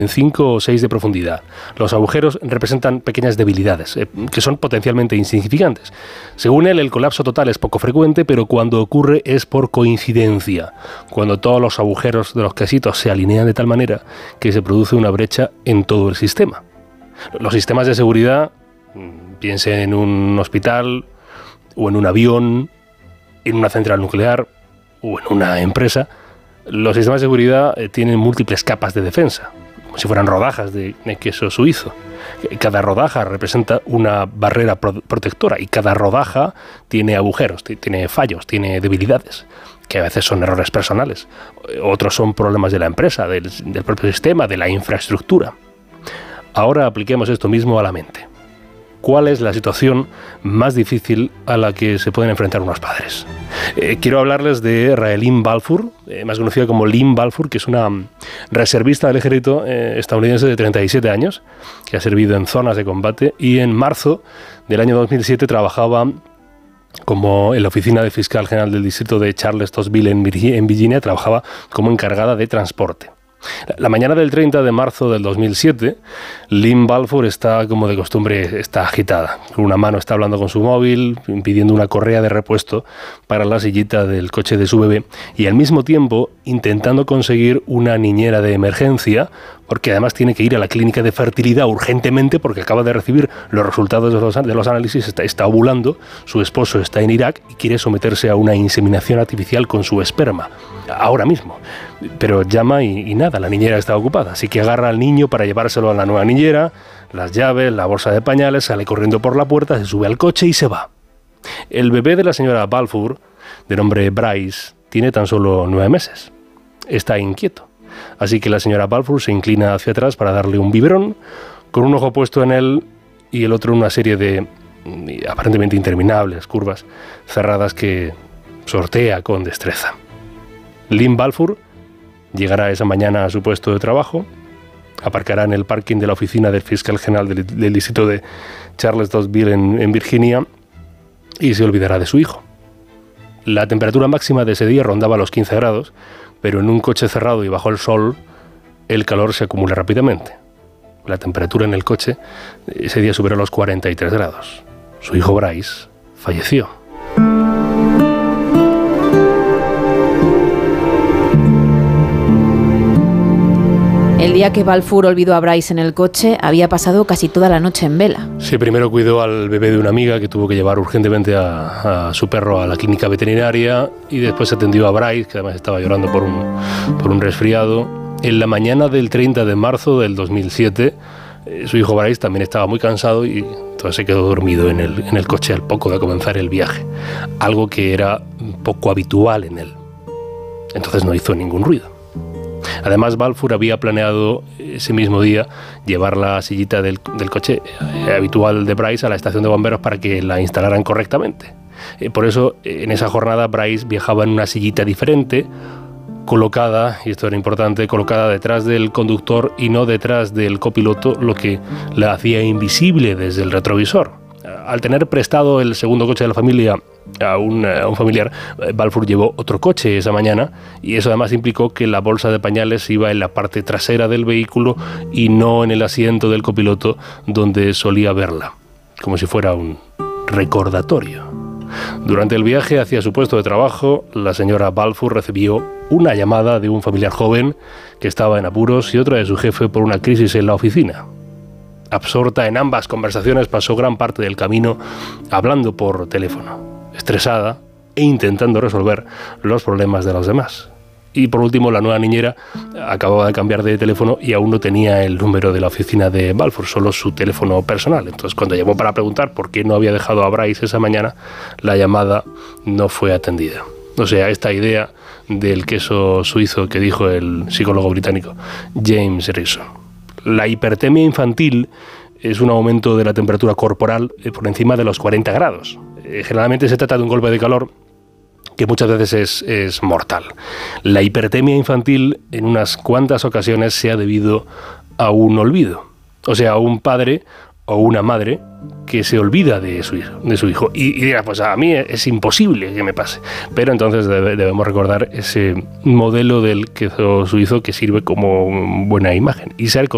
en 5 o 6 de profundidad. Los agujeros representan pequeñas debilidades, que son potencialmente insignificantes. Según él, el colapso total es poco frecuente, pero cuando ocurre es por coincidencia, cuando todos los agujeros de los quesitos se alinean de tal manera que se produce una brecha en todo el sistema. Los sistemas de seguridad, piensen en un hospital, o en un avión, en una central nuclear, o en una empresa, los sistemas de seguridad tienen múltiples capas de defensa, como si fueran rodajas de queso suizo. Cada rodaja representa una barrera protectora y cada rodaja tiene agujeros, tiene fallos, tiene debilidades, que a veces son errores personales, otros son problemas de la empresa, del propio sistema, de la infraestructura. Ahora apliquemos esto mismo a la mente. ¿Cuál es la situación más difícil a la que se pueden enfrentar unos padres? Quiero hablarles de Raelynn Balfour, más conocida como Lynn Balfour, que es una reservista del ejército estadounidense de 37 años, que ha servido en zonas de combate y en marzo del año 2007 trabajaba como en la oficina del fiscal general del distrito de Charlottesville en Virginia, trabajaba como encargada de transporte. La mañana del 30 de marzo del 2007, Lynn Balfour está, como de costumbre, está agitada. Con una mano está hablando con su móvil, pidiendo una correa de repuesto para la sillita del coche de su bebé y al mismo tiempo intentando conseguir una niñera de emergencia, porque además tiene que ir a la clínica de fertilidad urgentemente porque acaba de recibir los resultados de los análisis, está ovulando, su esposo está en Irak y quiere someterse a una inseminación artificial con su esperma, ahora mismo. Pero llama y nada, la niñera está ocupada, así que agarra al niño para llevárselo a la nueva niñera, las llaves, la bolsa de pañales, sale corriendo por la puerta, se sube al coche y se va. El bebé de la señora Balfour, de nombre Bryce, tiene tan solo 9 meses. Está inquieto. Así que la señora Balfour se inclina hacia atrás para darle un biberón, con un ojo puesto en él y el otro en una serie de aparentemente interminables curvas cerradas que sortea con destreza. Lynn Balfour llegará esa mañana a su puesto de trabajo, aparcará en el parking de la oficina del fiscal general del distrito de Charlottesville en Virginia y se olvidará de su hijo. La temperatura máxima de ese día rondaba los 15 grados, pero en un coche cerrado y bajo el sol, el calor se acumula rápidamente. La temperatura en el coche ese día superó los 43 grados. Su hijo Bryce falleció. El día que Balfour olvidó a Bryce en el coche, había pasado casi toda la noche en vela. Sí, primero cuidó al bebé de una amiga que tuvo que llevar urgentemente a su perro a la clínica veterinaria y después atendió a Bryce, que además estaba llorando por un resfriado. En la mañana del 30 de marzo del 2007, su hijo Bryce también estaba muy cansado y entonces se quedó dormido en el coche al poco de comenzar el viaje, algo que era poco habitual en él. Entonces no hizo ningún ruido. Además, Balfour había planeado ese mismo día llevar la sillita del coche habitual de Bryce a la estación de bomberos para que la instalaran correctamente. Por eso, en esa jornada, Bryce viajaba en una sillita diferente, colocada, y esto era importante, colocada detrás del conductor y no detrás del copiloto, lo que la hacía invisible desde el retrovisor. Al tener prestado el segundo coche de la familia a un familiar, Balfour llevó otro coche esa mañana y eso además implicó que la bolsa de pañales iba en la parte trasera del vehículo y no en el asiento del copiloto donde solía verla, como si fuera un recordatorio. Durante el viaje hacia su puesto de trabajo, la señora Balfour recibió una llamada de un familiar joven que estaba en apuros y otra de su jefe por una crisis en la oficina. Absorta en ambas conversaciones, pasó gran parte del camino hablando por teléfono, estresada e intentando resolver los problemas de los demás. Y por último, la nueva niñera acababa de cambiar de teléfono y aún no tenía el número de la oficina de Balfour, solo su teléfono personal. Entonces, cuando llamó para preguntar por qué no había dejado a Bryce esa mañana, la llamada no fue atendida. O sea, esta idea del queso suizo que dijo el psicólogo británico James Rison. La hipertermia infantil es un aumento de la temperatura corporal por encima de los 40 grados. Generalmente se trata de un golpe de calor que muchas veces es mortal. La hipertermia infantil en unas cuantas ocasiones se ha debido a un olvido. O sea, a un padre o una madre que se olvida de su hijo. Y dirá, pues a mí es imposible que me pase. Pero entonces debemos recordar ese modelo del queso suizo que sirve como buena imagen y ser